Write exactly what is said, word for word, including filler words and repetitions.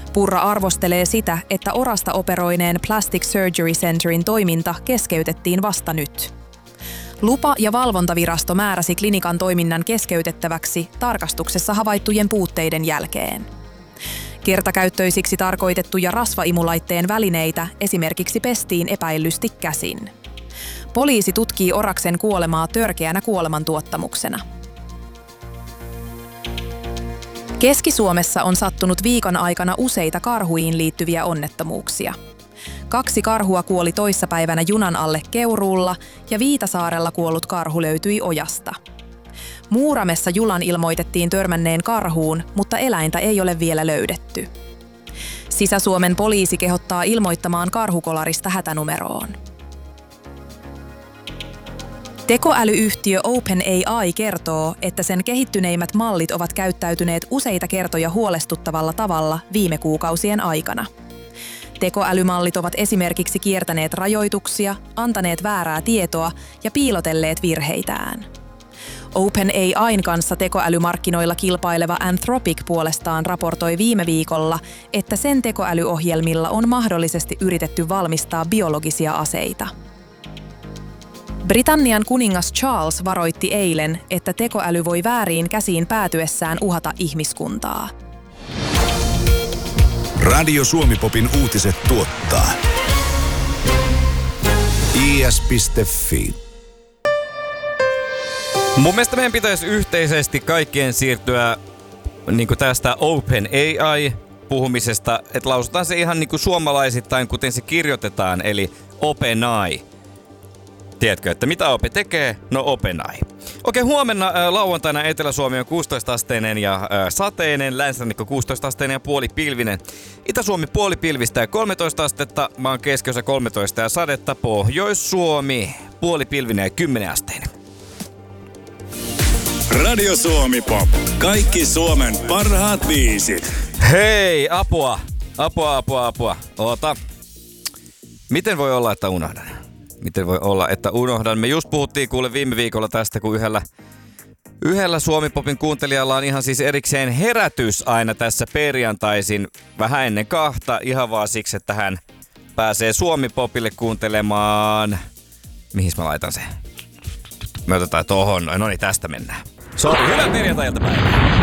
Purra arvostelee sitä, että orasta operoineen Plastic Surgery Centerin toiminta keskeytettiin vasta nyt. Lupa- ja valvontavirasto määräsi klinikan toiminnan keskeytettäväksi tarkastuksessa havaittujen puutteiden jälkeen. Kertakäyttöisiksi tarkoitettuja rasvaimulaitteen välineitä esimerkiksi pestiin epäillysti käsin. Poliisi tutkii Oraksen kuolemaa törkeänä kuolemantuottamuksena. Keski-Suomessa on sattunut viikon aikana useita karhuihin liittyviä onnettomuuksia. Kaksi karhua kuoli toissapäivänä junan alle Keuruulla ja Viitasaarella kuollut karhu löytyi ojasta. Muuramessa Julan ilmoitettiin törmänneen karhuun, mutta eläintä ei ole vielä löydetty. Sisä-Suomen poliisi kehottaa ilmoittamaan karhukolarista hätänumeroon. Tekoälyyhtiö OpenAI kertoo, että sen kehittyneimmät mallit ovat käyttäytyneet useita kertoja huolestuttavalla tavalla viime kuukausien aikana. Tekoälymallit ovat esimerkiksi kiertäneet rajoituksia, antaneet väärää tietoa ja piilotelleet virheitään. OpenAIn kanssa tekoälymarkkinoilla kilpaileva Anthropic puolestaan raportoi viime viikolla, että sen tekoälyohjelmilla on mahdollisesti yritetty valmistaa biologisia aseita. Britannian kuningas Charles varoitti eilen, että tekoäly voi vääriin käsiin päätyessään uhata ihmiskuntaa. Radio Suomi-popin uutiset tuottaa i s piste f i. Mun mielestä meidän pitäisi yhteisesti kaikkien siirtyä niin kuin tästä OpenAI-puhumisesta, että lausutaan se ihan niin kuin suomalaisittain, kuten se kirjoitetaan, eli OpenAI. Tiedätkö, että mitä Ope tekee? No OpenAI. Okei, huomenna äh, lauantaina Etelä-Suomi on kuusitoista-asteinen ja äh, sateinen, länsirannikko kuusitoista-asteinen ja puolipilvinen. Itä-Suomi puolipilvistä ja kolmetoista astetta, maan keskiosa kolmetoista ja sadetta, Pohjois-Suomi puolipilvinen ja kymmenen asteinen. Radio Suomi Pop. Kaikki Suomen parhaat biisit. Hei, apua. Apua, apua, apua. Oota. Miten voi olla, että unohdan? Miten voi olla, että unohdan? Me just puhuttiin kuule viime viikolla tästä, kun yhdellä, yhdellä Suomi-popin kuuntelijalla on ihan siis erikseen herätys aina tässä perjantaisin vähän ennen kahta. Ihan vaan siksi, että hän pääsee Suomi-popille kuuntelemaan. Mihin mä laitan sen? Me otetaan tohon. No niin, tästä mennään. Sori, hyvää perjantai-iltapäivää.